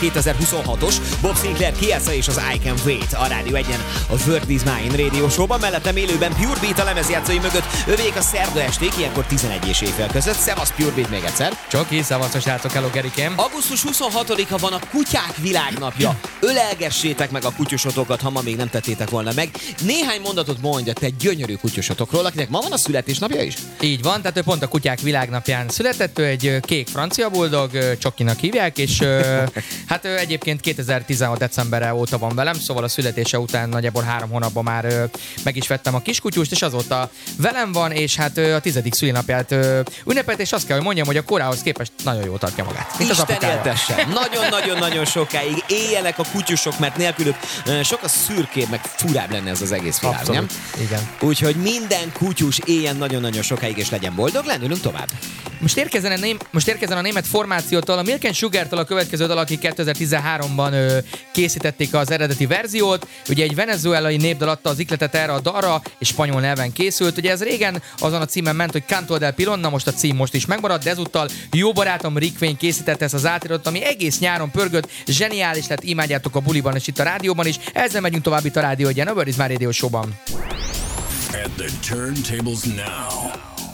2026-os Bob Sinclair, Kiesa és az I Can Wait a Rádió 1-en a World is Mine Radio Show-ban, mellettem élőben Pure Beat a lemezjátszói mögött, övék a szerda esték, ilyenkor 11 és éjfél között. Szevasz Pure Beat még egyszer. Csoki, szevasztok srácok, hello Gerikém. Augusztus 26-a van a Kutyák Világnapja. Ölelgessétek meg a kutyusotokat, ha ma még nem tettétek volna meg. Néhány mondatot mondja te gyönyörű kutyusotokról, akinek ma van a születésnapja is. Így van, tehát ő pont a Kutyák Világnapján született, ő egy kék francia buldog, Csokinak hívják, és hát ő egyébként 2016 decemberre óta van velem, szóval a születése után nagyjából 3 hónapban már meg is vettem a kiskutyust, és azóta velem van, és hát a 10. szülinapját ünnepelt, és azt kell, hogy mondjam, hogy a korához képest nagyon jól tartja magát. Isten éltesse! Nagyon-nagyon-nagyon sokáig éljenek a kutyusok, mert nélkülük sokkal szürkébb, meg furább lenne ez az egész világ, abszolút, nem? Igen. Úgyhogy minden kutyus éljen nagyon-nagyon sokáig, és legyen boldog, lendülünk tovább. Most érkezzen a német formációtól, a Milk & Sugartól a következő dal, akik 2013-ban készítették az eredeti verziót. Ugye egy venezuelai népdal adta az ikletet erre a dalra, és spanyol nyelven készült. Ugye ez régen azon a címen ment, hogy Canto del Pilon, na most a cím most is megmaradt, de ezúttal jó barátom Rick Wayne készítette ezt az átirat, ami egész nyáron pörgött, zseniális lett, imádjátok a buliban és itt a rádióban is. Ezzel megyünk tovább itt a Rádió 1-en, a World is Mine Radio Show-ban. At the turntables now.